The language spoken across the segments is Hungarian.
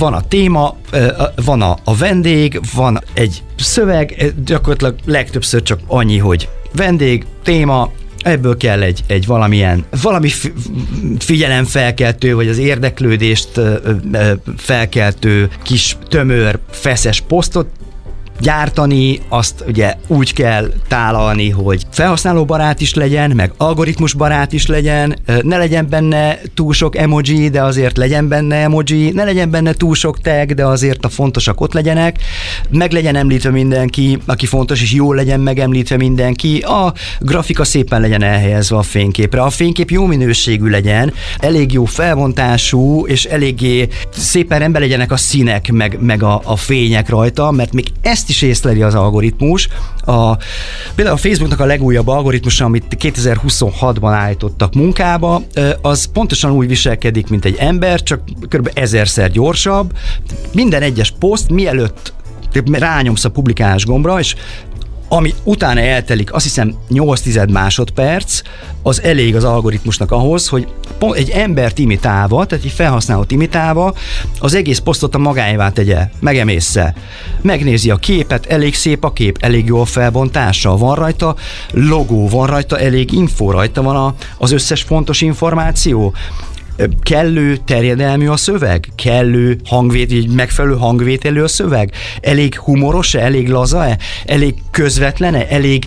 van a téma, van a vendég, van egy szöveg, gyakorlatilag legtöbbször csak annyi, hogy vendég, téma, ebből kell egy valami figyelemfelkeltő, vagy az érdeklődést felkeltő kis tömör, feszes posztot gyártani, azt ugye úgy kell tálalni, hogy felhasználóbarát is legyen, meg algoritmusbarát is legyen, ne legyen benne túl sok emoji, de azért legyen benne emoji, ne legyen benne túl sok tag, de azért a fontosak ott legyenek, meg legyen említve mindenki, aki fontos, és jól legyen megemlítve mindenki, a grafika szépen legyen elhelyezve a fényképre, a fénykép jó minőségű legyen, elég jó felbontású, és eléggé szépen rendben legyenek a színek, meg a fények rajta, mert még ezt is észleli az algoritmus. Például a Facebooknak a legújabb algoritmusa, amit 2026-ban állítottak munkába, az pontosan úgy viselkedik, mint egy ember, csak kb. 1000-szer gyorsabb. Minden egyes poszt, mielőtt rányomsz a publikálás gombra, és ami utána eltelik, azt hiszem 8 másodperc, az elég az algoritmusnak ahhoz, hogy egy embert imitálva, tehát egy felhasználót imitálva, az egész posztot a magáévá tegye, megemészze. Megnézi a képet, elég szép a kép, elég jó a felbontása, van rajta logó, van rajta elég info, rajta van az összes fontos információ, kellő terjedelmű a szöveg, kellő megfelelő hangvételű a szöveg, elég humoros-e, elég laza-e, elég közvetlene, elég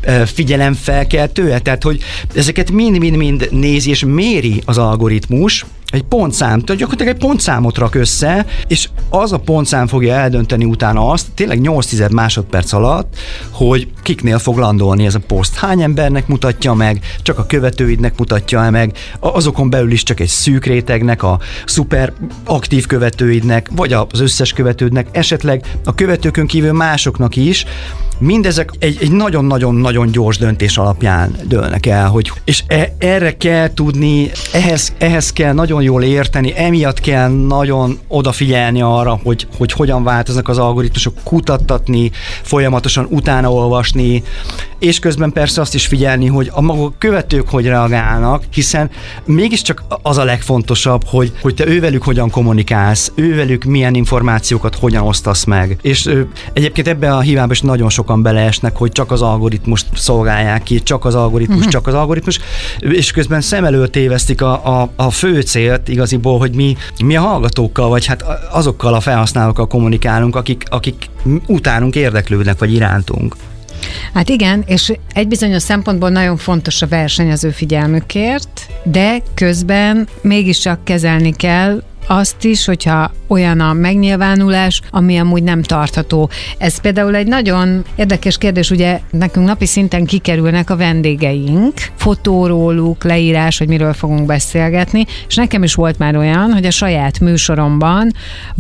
figyelemfelkeltő-e, tehát hogy ezeket mind nézi és méri az algoritmus, egy pontszám, tehát gyakorlatilag egy pontszámot rak össze, és az a pontszám fogja eldönteni utána azt, tényleg 8 másodperc alatt, hogy kiknél fog landolni ez a poszt. Hány embernek mutatja meg, csak a követőidnek mutatja meg, azokon belül is csak egy szűk rétegnek, a szuper aktív követőidnek, vagy az összes követődnek, esetleg a követőkön kívül másoknak is. Mindezek egy nagyon-nagyon-nagyon gyors döntés alapján dőlnek el, és erre kell tudni, ehhez kell nagyon jól érteni, emiatt kell nagyon odafigyelni arra, hogy hogyan változnak az algoritmusok, kutattatni, folyamatosan utána olvasni, és közben persze azt is figyelni, hogy a maguk követők hogy reagálnak, hiszen mégiscsak az a legfontosabb, hogy te ővelük hogyan kommunikálsz, ővelük milyen információkat hogyan osztasz meg. És egyébként ebben a hibában is nagyon sokan beleesnek, hogy csak az algoritmust szolgálják ki, csak az algoritmus, és közben szem előtt tévesztik a fő célt igaziból, hogy mi a hallgatókkal, vagy hát azokkal a felhasználókkal kommunikálunk, akik utánunk érdeklődnek, vagy irántunk. Hát igen, és egy bizonyos szempontból nagyon fontos a verseny az ő figyelmükért, de közben mégiscsak kezelni kell azt is, hogyha olyan a megnyilvánulás, ami amúgy nem tartható. Ez például egy nagyon érdekes kérdés, ugye nekünk napi szinten kikerülnek a vendégeink, fotó róluk, leírás, hogy miről fogunk beszélgetni, és nekem is volt már olyan, hogy a saját műsoromban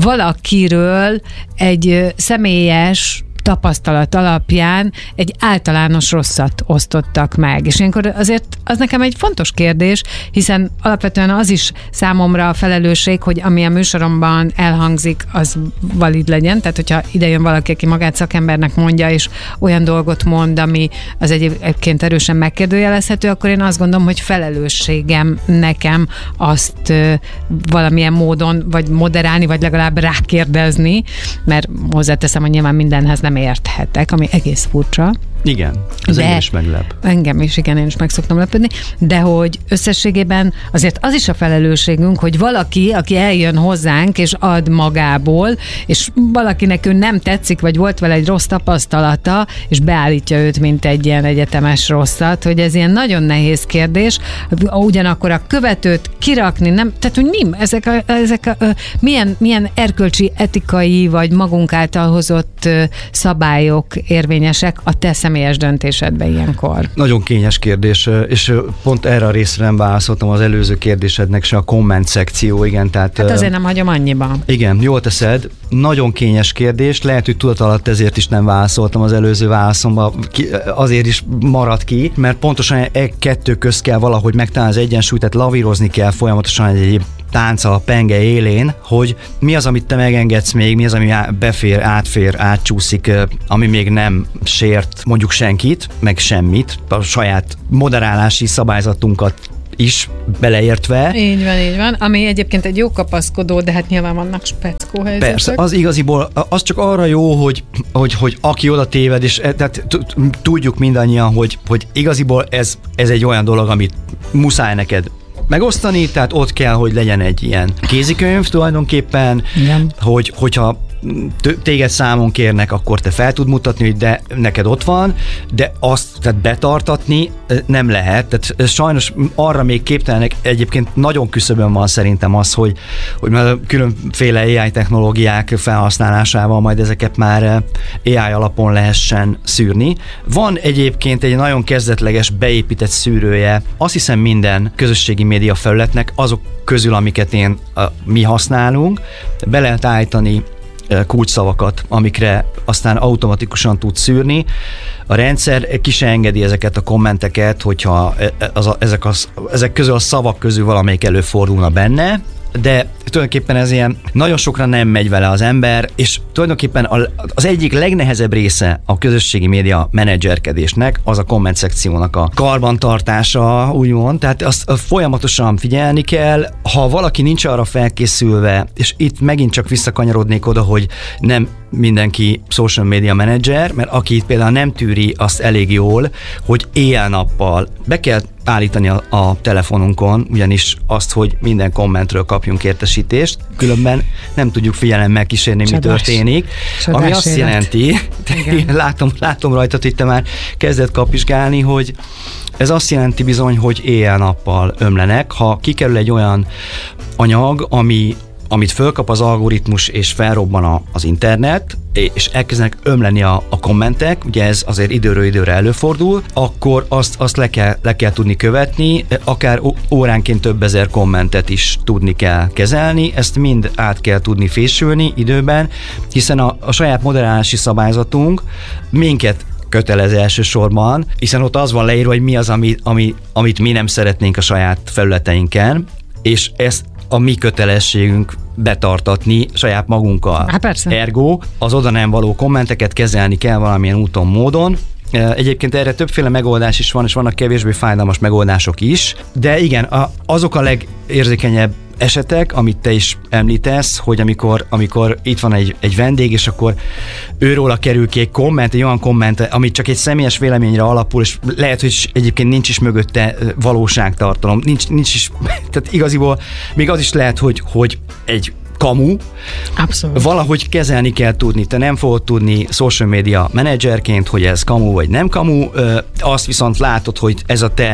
valakiről egy személyes tapasztalat alapján egy általános rosszat osztottak meg. És ilyenkor azért az nekem egy fontos kérdés, hiszen alapvetően az is számomra a felelősség, hogy ami a műsoromban elhangzik, az valid legyen. Tehát, hogyha idejön valaki, aki magát szakembernek mondja, és olyan dolgot mond, ami az egyébként erősen megkérdőjelezhető, akkor én azt gondolom, hogy felelősségem nekem azt valamilyen módon vagy moderálni, vagy legalább rákérdezni, mert hozzáteszem, hogy nyilván mindenhez nem érthetek, ami egész furcsa. Igen, ez engem is meglep. Engem is, igen, én is meg szoktam lepődni, de hogy összességében azért az is a felelősségünk, hogy valaki, aki eljön hozzánk, és ad magából, és valakinek ő nem tetszik, vagy volt vele egy rossz tapasztalata, és beállítja őt, mint egy ilyen egyetemes rosszat, hogy ez ilyen nagyon nehéz kérdés, ugyanakkor a követőt kirakni, nem, tehát hogy milyen erkölcsi, etikai, vagy magunk által hozott szabályok érvényesek a te személyes döntésedben ilyenkor? Nagyon kényes kérdés, és pont erre a részre nem válaszoltam az előző kérdésednek se, a komment szekció, igen. Tehát, hát azért nem hagyom annyiba. Igen, jól teszed. Nagyon kényes kérdés, lehet, hogy tudat alatt ezért is nem válaszoltam az előző válaszomba, azért is marad ki, mert pontosan kettő közt kell valahogy megtalálni az egyensúlyt, tehát lavírozni kell folyamatosan egy tánccal a penge élén, hogy mi az, amit te megengedsz még, mi az, ami befér, átcsúszik, ami még nem sért mondjuk senkit, meg semmit, a saját moderálási szabályzatunkat is beleértve. Így van. Ami egyébként egy jó kapaszkodó, de hát nyilván vannak speckó helyzetek. Persze, az igaziból, az csak arra jó, hogy aki oda téved, és tehát tudjuk mindannyian, hogy igaziból ez egy olyan dolog, amit muszáj neked megosztani, tehát ott kell, hogy legyen egy ilyen kézikönyv tulajdonképpen, hogyha téged számon kérnek, akkor te fel tud mutatni, hogy de neked ott van, de azt tehát betartatni nem lehet. Tehát sajnos arra még képtelenek, egyébként nagyon küszöbön van szerintem az, hogy már különféle AI technológiák felhasználásával majd ezeket már AI alapon lehessen szűrni. Van egyébként egy nagyon kezdetleges beépített szűrője, azt hiszem minden közösségi média felületnek, azok közül, amiket mi használunk, be lehet állítani kulcsszavakat, amikre aztán automatikusan tud szűrni. A rendszer ki se engedi ezeket a kommenteket, hogyha ezek közül a szavak közül valamelyik előfordulna benne, de tulajdonképpen ez ilyen nagyon sokra nem megy vele az ember, és tulajdonképpen az egyik legnehezebb része a közösségi média menedzserkedésnek az a komment szekciónak a karbantartása, úgymond, tehát azt folyamatosan figyelni kell, ha valaki nincs arra felkészülve, és itt megint csak visszakanyarodnék oda, hogy nem mindenki social media menedzser, mert aki itt például nem tűri azt elég jól, hogy éjjel-nappal be kell állítani a telefonunkon, ugyanis azt, hogy minden kommentről kapjunk értesítést, különben nem tudjuk figyelemmel kísérni, mi történik. Ami azt jelenti, látom rajtad, hogy te már kezded kapizsgálni, hogy ez azt jelenti bizony, hogy éjjel-nappal ömlenek. Ha kikerül egy olyan anyag, amit fölkap az algoritmus, és felrobban az internet, és elkezdenek ömleni a kommentek, ugye ez azért időről időre előfordul, akkor azt le kell tudni követni, akár óránként több ezer kommentet is tudni kell kezelni, ezt mind át kell tudni fésülni időben, hiszen a saját moderálási szabályzatunk minket kötelez elsősorban, hiszen ott az van leírva, hogy mi az, amit mi nem szeretnénk a saját felületeinken, és ezt a mi kötelességünk betartatni saját magunkkal. Ergo az oda nem való kommenteket kezelni kell valamilyen úton, módon. Egyébként erre többféle megoldás is van, és vannak kevésbé fájdalmas megoldások is, de igen, azok a legérzékenyebb esetek, amit te is említesz, hogy amikor itt van egy vendég, és akkor őróla kerül ki egy komment, egy olyan komment, amit csak egy személyes véleményre alapul, és lehet, hogy egyébként nincs is mögötte valóságtartalom, nincs is, tehát igaziból még az is lehet, hogy egy kamu. Abszolút. Valahogy kezelni kell tudni. Te nem fogod tudni social media menedzserként, hogy ez kamu vagy nem kamu, azt viszont látod, hogy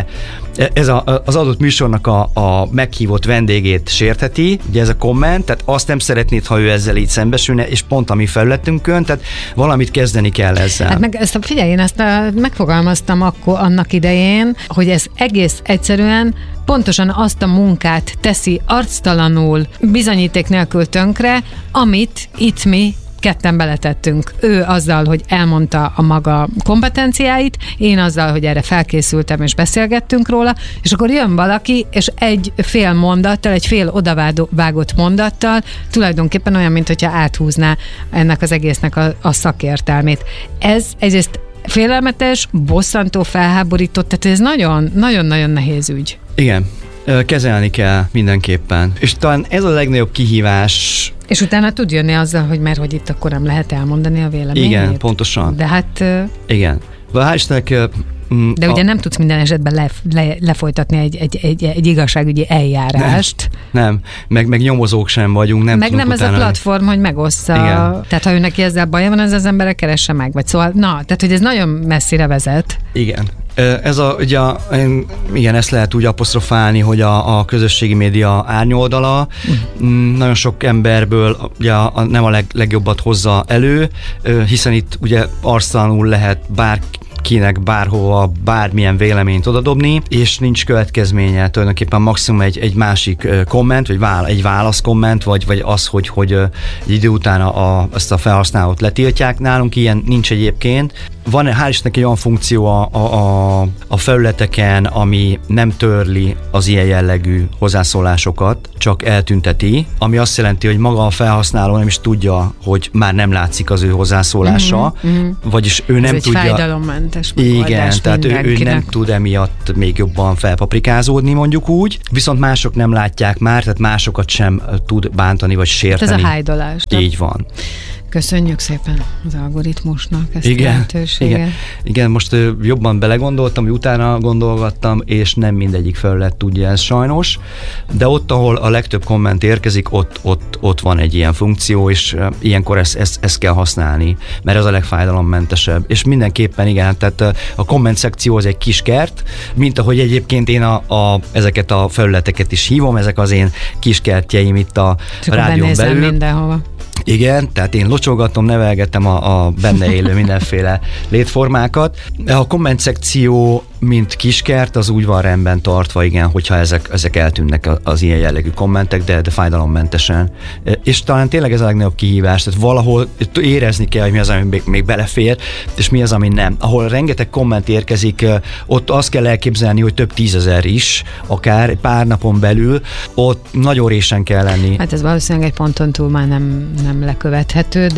az adott műsornak a meghívott vendégét sértheti, ugye ez a komment, tehát azt nem szeretnéd, ha ő ezzel így szembesülne, és pont a mi felületünkön, tehát valamit kezdeni kell ezzel. Hát figyelj, én ezt megfogalmaztam akkor annak idején, hogy ez egész egyszerűen pontosan azt a munkát teszi arctalanul, bizonyíték nélkül tönkre, amit itt mi ketten beletettünk. Ő azzal, hogy elmondta a maga kompetenciáit, én azzal, hogy erre felkészültem és beszélgettünk róla, és akkor jön valaki, és egy fél mondattal, egy fél odavágott mondattal tulajdonképpen olyan, mint hogyha áthúzná ennek az egésznek a szakértelmét. Ez egyrészt félelmetes, bosszantó, felháborító, tehát ez nagyon-nagyon nehéz ügy. Igen, kezelni kell mindenképpen. És talán ez a legnagyobb kihívás. És utána tud jönni azzal, hogy mert hogy itt akkor nem lehet elmondani a véleményét. Igen, pontosan. De hát... Igen. Hál' Istennek... De ugye nem tudsz minden esetben lefolytatni egy igazságügyi eljárást. Nem. Meg nyomozók sem vagyunk. Nem ez a platform, hogy megossza. Igen. Tehát ha ő neki ezzel baja van, az emberek keresse meg. Vagy szóval, tehát hogy ez nagyon messzire vezet. Igen. Ez igen, ezt lehet úgy apostrofálni, hogy a közösségi média árnyoldala nagyon sok emberből ugye nem a legjobbat hozza elő, hiszen itt ugye arctalanul lehet bárkinek bárhova bármilyen véleményt odadobni, és nincs következménye, tulajdonképpen maximum egy másik komment, vagy egy válaszkomment, vagy az, hogy egy idő után ezt a felhasználót letiltják. Nálunk ilyen nincs egyébként. Van hál' Istennek egy olyan funkció a felületeken, ami nem törli az ilyen jellegű hozzászólásokat, csak eltünteti, ami azt jelenti, hogy maga a felhasználó nem is tudja, hogy már nem látszik az ő hozzászólása, vagyis ő nem tudja. Ez egy fájdalommentes. tökéletes megoldás. Igen, tehát ő nem tud emiatt még jobban felpaprikázódni, mondjuk úgy, viszont mások nem látják már, tehát másokat sem tud bántani vagy sérteni. Hát ez a hájdolás. Így van. Köszönjük szépen az algoritmusnak ezt a lehetőséget. Igen, most jobban belegondoltam, utána gondolgattam, és nem mindegyik felület tudja ezt sajnos, de ott, ahol a legtöbb komment érkezik, ott van egy ilyen funkció, és ilyenkor ezt kell használni, mert ez a legfájdalommentesebb. És mindenképpen igen, tehát a komment szekció az egy kis kert, mint ahogy egyébként én ezeket a felületeket is hívom, ezek az én kis kertjeim itt a rádión belül. Mindenhova. Igen, tehát én locsolgatom, nevelgetem a benne élő mindenféle létformákat. A komment szekció, mint kiskert, az úgy van rendben tartva, igen, hogyha ezek eltűnnek az ilyen jellegű kommentek, de fájdalommentesen. És talán tényleg ez a legnagyobb kihívás, tehát valahol érezni kell, hogy mi az, ami még belefér, és mi az, ami nem. Ahol rengeteg komment érkezik, ott azt kell elképzelni, hogy több 10 000 is, akár egy pár napon belül, ott nagyon résen kell lenni. Hát ez valószínűleg egy ponton túl már nem lekövethető,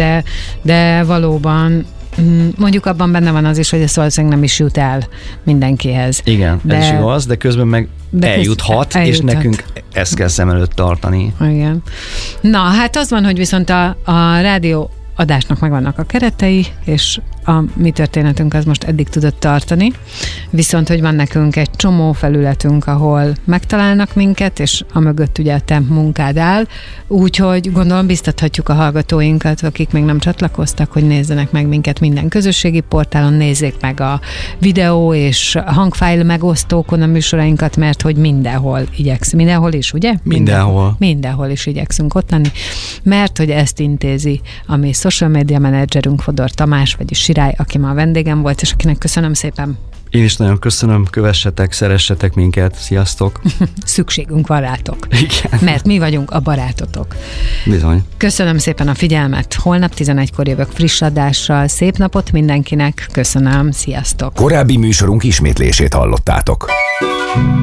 de valóban mondjuk abban benne van az is, hogy ez valószínűleg nem is jut el mindenkihez. Igen, ez is igaz, de közben meg eljuthat, és nekünk ezt kell szem előtt tartani. Igen. Na, hát az van, hogy viszont a rádió adásnak megvannak a keretei, és a mi történetünk az most eddig tudott tartani, viszont hogy van nekünk egy csomó felületünk, ahol megtalálnak minket, és amögött ugye a te munkád áll, úgyhogy gondolom biztathatjuk a hallgatóinkat, akik még nem csatlakoztak, hogy nézzenek meg minket minden közösségi portálon, nézzék meg a videó és hangfájl megosztókon a műsorainkat, mert hogy mindenhol igyekszünk, mindenhol is, ugye? Mindenhol is igyekszünk ott lenni, mert hogy ezt intézi a mi social media menedzserünk Fodor Tamás, vagyis Sirály, aki ma a vendégem volt, és akinek köszönöm szépen. Én is nagyon köszönöm, kövessetek, szeressetek minket, sziasztok! Szükségünk van rátok. Igen. Mert mi vagyunk a barátotok. Bizony. Köszönöm szépen a figyelmet. Holnap 11-kor jövök friss adással. Szép napot mindenkinek. Köszönöm, sziasztok! Korábbi műsorunk ismétlését hallottátok.